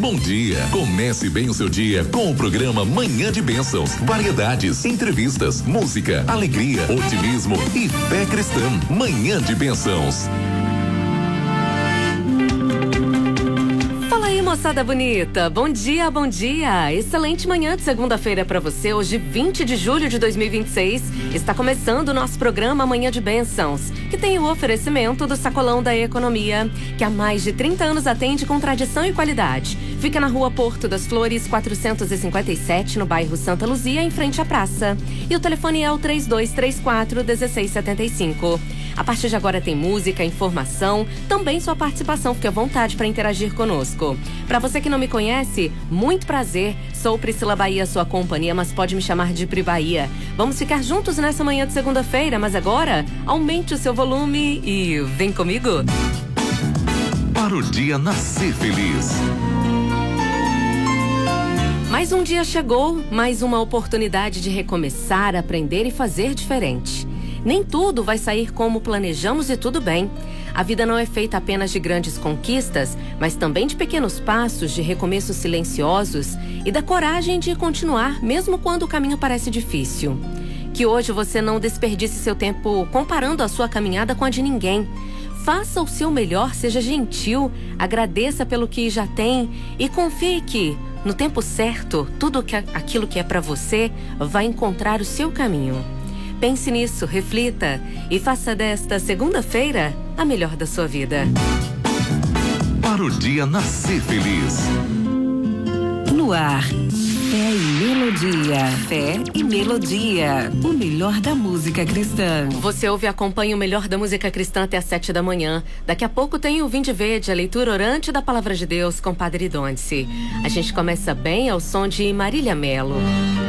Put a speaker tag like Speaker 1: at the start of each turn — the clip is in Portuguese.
Speaker 1: Bom dia. Comece bem o seu dia com o programa Manhã de Bênçãos. Variedades, entrevistas, música, alegria, otimismo e fé cristã. Manhã de Bênçãos.
Speaker 2: Moçada bonita, bom dia, bom dia. Excelente manhã de segunda-feira para você. Hoje, 20 de julho de 2026, está começando o nosso programa Manhã de Bênçãos, que tem o oferecimento do Sacolão da Economia, que há mais de 30 anos atende com tradição e qualidade. Fica na Rua Porto das Flores, 457, no bairro Santa Luzia, em frente à praça. E o telefone é o 3234-1675. A partir de agora tem música, informação, também sua participação. Fique à vontade para interagir conosco. Para você que não me conhece, muito prazer. Sou Priscila Bahia, sua companhia, mas pode me chamar de Pri Bahia. Vamos ficar juntos nessa manhã de segunda-feira, mas agora, aumente o seu volume e vem comigo.
Speaker 1: Para o dia nascer feliz.
Speaker 2: Mais um dia chegou, mais uma oportunidade de recomeçar, aprender e fazer diferente. Nem tudo vai sair como planejamos e tudo bem. A vida não é feita apenas de grandes conquistas, mas também de pequenos passos, de recomeços silenciosos e da coragem de continuar, mesmo quando o caminho parece difícil. Que hoje você não desperdice seu tempo comparando a sua caminhada com a de ninguém. Faça o seu melhor, seja gentil, agradeça pelo que já tem e confie que, no tempo certo, tudo aquilo que é para você vai encontrar o seu caminho. Pense nisso, reflita e faça desta segunda-feira a melhor da sua vida.
Speaker 1: Para o dia nascer feliz.
Speaker 3: No ar, fé e melodia. Fé e melodia. O melhor da música cristã.
Speaker 2: Você ouve e acompanha o melhor da música cristã até às 7 da manhã. Daqui a pouco tem o Vinde Verde, a leitura orante da Palavra de Deus com Padre Dondice. A gente começa bem ao som de Marília Melo.